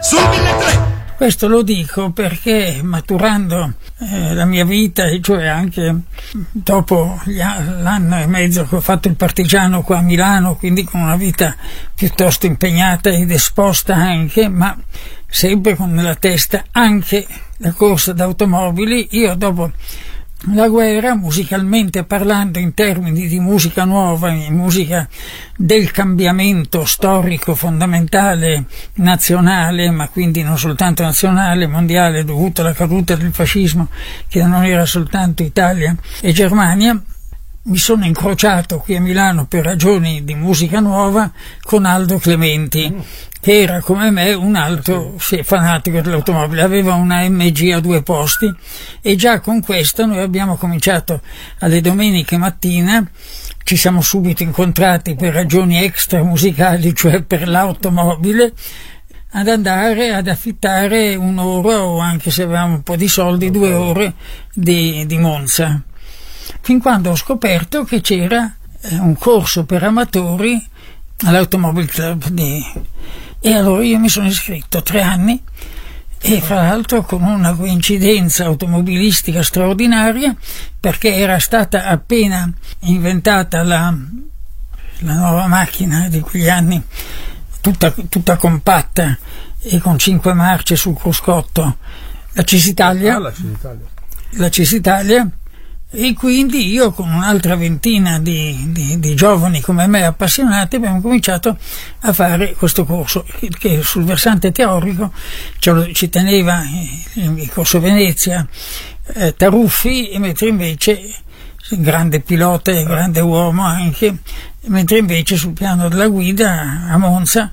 sul 1003. Questo lo dico perché maturando la mia vita, e cioè anche dopo l'anno e mezzo che ho fatto il partigiano qua a Milano, quindi con una vita piuttosto impegnata ed esposta anche, ma sempre con nella testa anche la corsa d'automobili, io dopo la guerra, musicalmente parlando, in termini di musica nuova, in musica del cambiamento storico fondamentale nazionale, ma quindi non soltanto nazionale, mondiale, dovuto alla caduta del fascismo, che non era soltanto Italia e Germania, mi sono incrociato qui a Milano per ragioni di musica nuova con Aldo Clementi, che era come me un altro fanatico dell'automobile, aveva una MG a 2 posti e già con questo noi abbiamo cominciato alle domeniche mattina, ci siamo subito incontrati per ragioni extra musicali, cioè per l'automobile, ad andare ad affittare un'ora, o anche se avevamo un po' di soldi, 2 ore di Monza. Fin quando ho scoperto che c'era un corso per amatori all'Automobile Club e allora io mi sono iscritto 3 anni e fra l'altro con una coincidenza automobilistica straordinaria, perché era stata appena inventata la nuova macchina di quegli anni, tutta compatta e con 5 marce sul cruscotto, la Cisitalia. La Cisitalia. E quindi io con un'altra ventina di giovani come me appassionati abbiamo cominciato a fare questo corso, che sul versante teorico ci teneva il corso Venezia Taruffi, mentre invece grande pilota e grande uomo anche, mentre invece sul piano della guida a Monza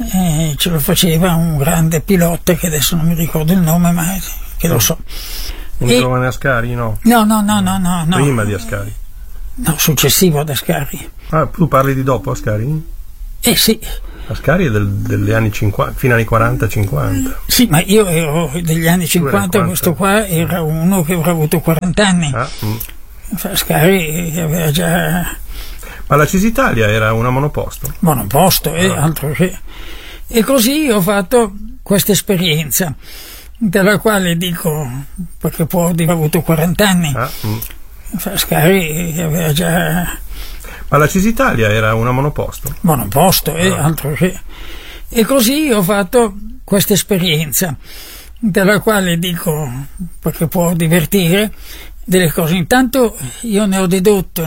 ce lo faceva un grande pilota che adesso non mi ricordo il nome, ma che lo so. Un giovane Ascari, no? No. Prima di Ascari? No, successivo ad Ascari. Ah, tu parli di dopo Ascari? Sì. Ascari è degli anni 50, fino agli 40-50. Sì, ma io ero degli anni 50, questo qua era uno che avrà avuto 40 anni. Ascari aveva già... Ma la Cisitalia era una monoposto? Monoposto, altro che... E così ho fatto questa esperienza, della quale dico, perché può aver avuto 40 anni, Ascari aveva già... Ma la Cisitalia era una monoposto? Monoposto, altro che... E così ho fatto questa esperienza, della quale dico, perché può divertire, delle cose. Intanto io ne ho dedotto